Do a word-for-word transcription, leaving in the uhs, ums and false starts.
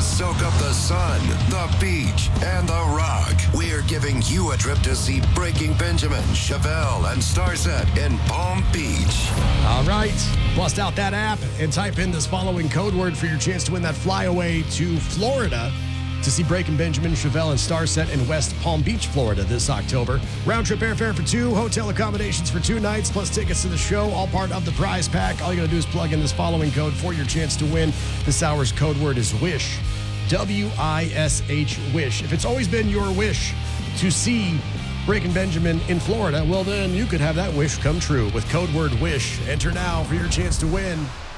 Soak up the sun, the beach, and the rock. We're giving you a trip to see Breaking Benjamin, Chevelle, and Starset in Palm Beach. All right. Bust out that app and type in this following code word for your chance to win that flyaway to Florida to see Breaking Benjamin, Chevelle, and Starset in West Palm Beach, Florida this October. Round trip airfare for two, hotel accommodations for two nights, plus tickets to the show, all part of the prize pack. All you gotta do is plug in this following code for your chance to win. This hour's code word is WISH. W I S H, WISH. If it's always been your wish to see Breaking Benjamin in Florida, well then you could have that wish come true with code word WISH. Enter now for your chance to win.